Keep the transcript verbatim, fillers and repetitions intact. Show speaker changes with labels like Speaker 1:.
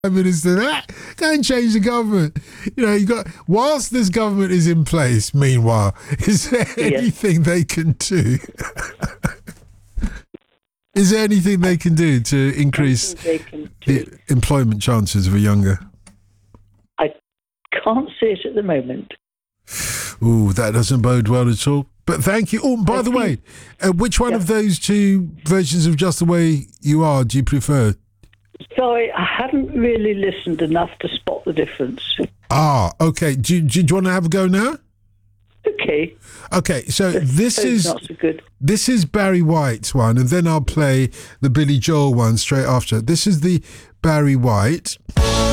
Speaker 1: Prime Minister, ah, go and change the government. You know, you got whilst this government is in place. Meanwhile, is there
Speaker 2: Yes.
Speaker 1: anything they can do? Is there anything they can do to increase
Speaker 2: They can do.
Speaker 1: the employment chances of a younger?
Speaker 2: I can't see it at the moment.
Speaker 1: Ooh, that doesn't bode well at all. But thank you. Oh, by
Speaker 2: I
Speaker 1: the way,
Speaker 2: think-
Speaker 1: uh, which one
Speaker 2: Yeah.
Speaker 1: of those two versions of Just the Way You Are do you prefer?
Speaker 2: Sorry, I haven't really listened enough to spot the difference.
Speaker 1: Ah, okay. Do, you- do, you- do you want to have a go now?
Speaker 2: Okay.
Speaker 1: Okay, so this
Speaker 2: So it's
Speaker 1: is
Speaker 2: not so good.
Speaker 1: this is Barry White's one, and then I'll play the Billy Joel one straight after. This is the Barry White.